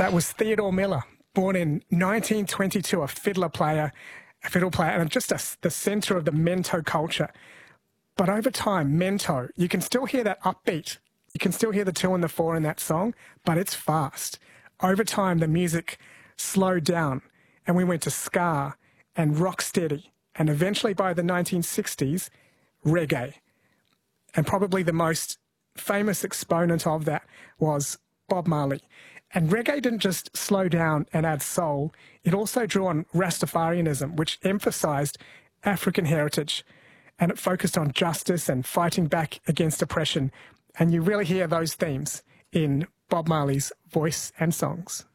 That was Theodore Miller, born in 1922, a fiddle player, and just the centre of the mento culture. But over time, mento, you can still hear that upbeat. You can still hear the 2 and the 4 in that song, but it's fast. Over time, the music slowed down, and we went to ska and rocksteady, and eventually by the 1960s, reggae. And probably the most famous exponent of that was Bob Marley. And reggae didn't just slow down and add soul, it also drew on Rastafarianism, which emphasised African heritage, and it focused on justice and fighting back against oppression. And you really hear those themes in Bob Marley's voice and songs.